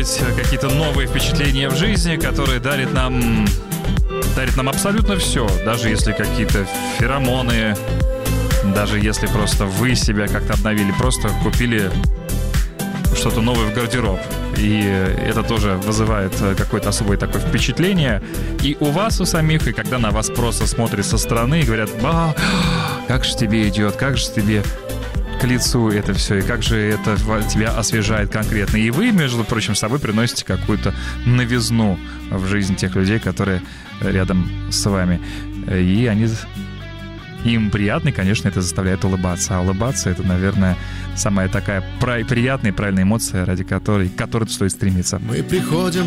быть какие-то новые впечатления в жизни, которые дарит нам абсолютно все. Даже если какие-то феромоны, даже если просто вы себя как-то обновили, просто купили что-то новое в гардероб. И это тоже вызывает какое-то особое такое впечатление. И у вас, у самих, и когда на вас просто смотрят со стороны и говорят: как же тебе идет, как же тебе к лицу это все, и как же это тебя освежает конкретно. И вы, между прочим, с собой приносите какую-то новизну в жизнь тех людей, которые рядом с вами. И им приятно, и, конечно, это заставляет улыбаться. А улыбаться — это, наверное, самая такая приятная и правильная эмоция, ради которой стоит стремиться. Мы приходим